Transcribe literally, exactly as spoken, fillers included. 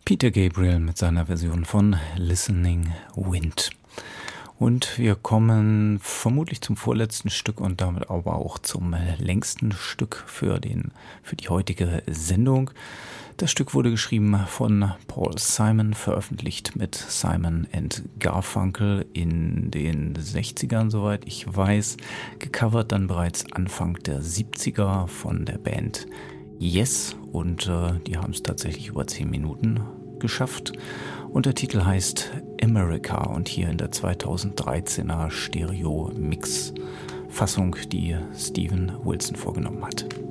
Peter Gabriel mit seiner Version von Listening Wind. Und wir kommen vermutlich zum vorletzten Stück und damit aber auch zum längsten Stück für, den, für die heutige Sendung. Das Stück wurde geschrieben von Paul Simon, veröffentlicht mit Simon and Garfunkel in den sechzigern, soweit ich weiß. Gecovert dann bereits Anfang der siebziger von der Band Yes, und äh, die haben es tatsächlich über zehn Minuten geschafft. Und der Titel heißt America und hier in der zweitausenddreizehner Stereo-Mix-Fassung, die Steven Wilson vorgenommen hat.